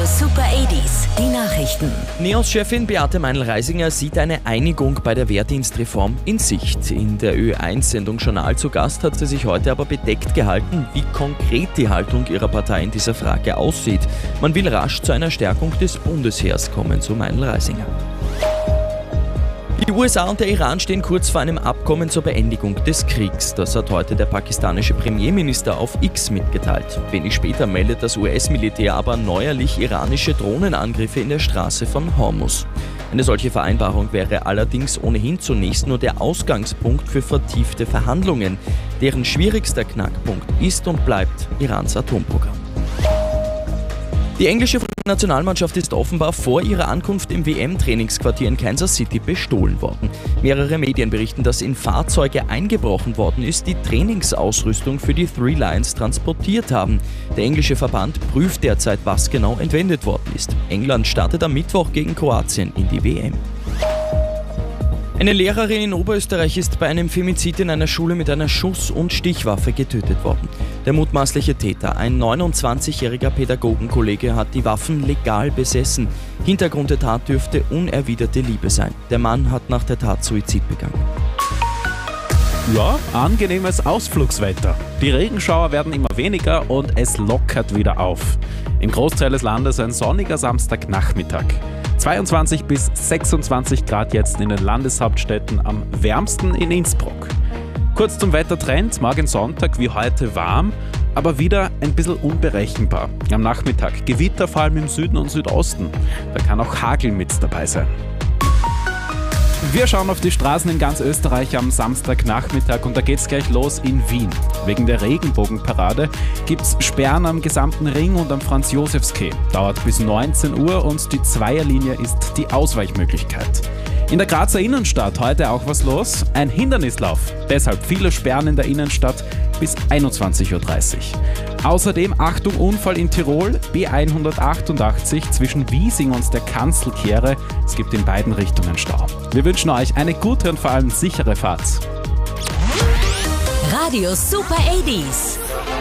Radio Super 80s, die Nachrichten. NEOS-Chefin Beate Meinl-Reisinger sieht eine Einigung bei der Wehrdienstreform in Sicht. In der Ö1-Sendung Journal zu Gast hat sie sich heute aber bedeckt gehalten, wie konkret die Haltung ihrer Partei in dieser Frage aussieht. Man will rasch zu einer Stärkung des Bundesheers kommen, so Meinl-Reisinger. Die USA und der Iran stehen kurz vor einem Abkommen zur Beendigung des Kriegs. Das hat heute der pakistanische Premierminister auf X mitgeteilt. Wenig später meldet das US-Militär aber neuerlich iranische Drohnenangriffe in der Straße von Hormuz. Eine solche Vereinbarung wäre allerdings ohnehin zunächst nur der Ausgangspunkt für vertiefte Verhandlungen. Deren schwierigster Knackpunkt ist und bleibt Irans Atomprogramm. Die englische Nationalmannschaft ist offenbar vor ihrer Ankunft im WM-Trainingsquartier in Kansas City bestohlen worden. Mehrere Medien berichten, dass in Fahrzeuge eingebrochen worden ist, die Trainingsausrüstung für die Three Lions transportiert haben. Der englische Verband prüft derzeit, was genau entwendet worden ist. England startet am Mittwoch gegen Kroatien in die WM. Eine Lehrerin in Oberösterreich ist bei einem Femizid in einer Schule mit einer Schuss- und Stichwaffe getötet worden. Der mutmaßliche Täter, ein 29-jähriger Pädagogenkollege, hat die Waffen legal besessen. Hintergrund der Tat dürfte unerwiderte Liebe sein. Der Mann hat nach der Tat Suizid begangen. Ja, angenehmes Ausflugswetter. Die Regenschauer werden immer weniger und es lockert wieder auf. Im Großteil des Landes ein sonniger Samstagnachmittag. 22 bis 26 Grad jetzt in den Landeshauptstädten, am wärmsten in Innsbruck. Kurz zum Wettertrend, morgen Sonntag wie heute warm, aber wieder ein bisschen unberechenbar. Am Nachmittag Gewitter vor allem im Süden und Südosten. Da kann auch Hagel mit dabei sein. Wir schauen auf die Straßen in ganz Österreich am Samstagnachmittag und da geht's gleich los in Wien. Wegen der Regenbogenparade gibt's Sperren am gesamten Ring und am Franz-Josefs-Quai. Dauert bis 19 Uhr und die Zweierlinie ist die Ausweichmöglichkeit. In der Grazer Innenstadt heute auch was los, ein Hindernislauf. Deshalb viele Sperren in der Innenstadt bis 21.30 Uhr. Außerdem Achtung Unfall in Tirol, B188 zwischen Wiesing und der Kanzelkehre. Es gibt in beiden Richtungen Stau. Wir wünschen euch eine gute und vor allem sichere Fahrt. Radio Super 80s.